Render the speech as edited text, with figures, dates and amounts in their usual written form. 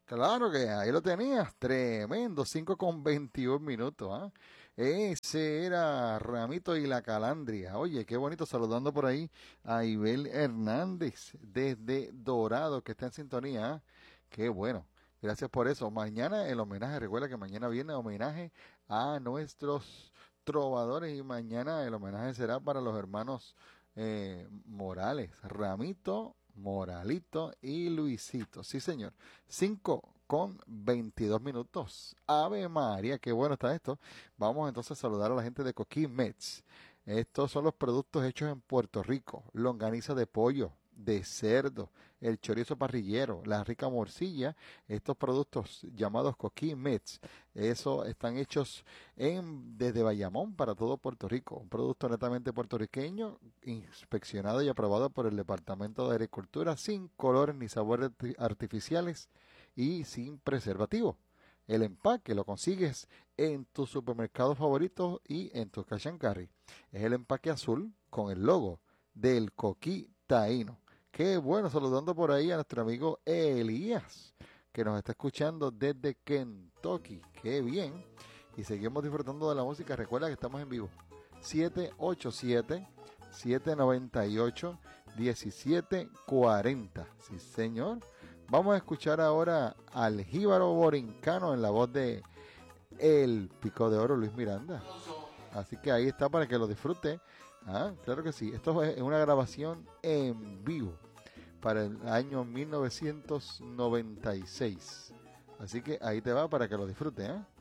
Claro que ahí lo tenías, tremendo, 5 con 21 minutos, ¿ah? Ese era Ramito y la Calandria. Oye, qué bonito, saludando por ahí a Ibel Hernández desde Dorado, que está en sintonía, ¿ah? Qué bueno, gracias por eso. Mañana el homenaje, recuerda que mañana viene homenaje a nuestros trovadores y mañana el homenaje será para los hermanos Morales, Ramito, Moralito y Luisito. Sí, señor. 5 con 22 minutos. Ave María, qué bueno está esto. Vamos entonces a saludar a la gente de Coquí Mets. Estos son los productos hechos en Puerto Rico. Longaniza de pollo, de cerdo, el chorizo parrillero, la rica morcilla. Estos productos llamados Coquí Mets, eso están hechos desde Bayamón para todo Puerto Rico. Un producto netamente puertorriqueño, inspeccionado y aprobado por el Departamento de Agricultura, sin colores ni sabores artificiales y sin preservativo. El empaque lo consigues en tu supermercado favorito y en tu cash and carry. Es el empaque azul con el logo del Coquí Taíno. Qué bueno, saludando por ahí a nuestro amigo Elías, que nos está escuchando desde Kentucky. Qué bien. Y seguimos disfrutando de la música. Recuerda que estamos en vivo. 787-798-1740. Sí, señor. Vamos a escuchar ahora al jíbaro borincano en la voz de El Pico de Oro, Luis Miranda. Así que ahí está para que lo disfrute. Ah, claro que sí. Esto es una grabación en vivo para el año 1996. Así que ahí te va para que lo disfrute, ¿eh?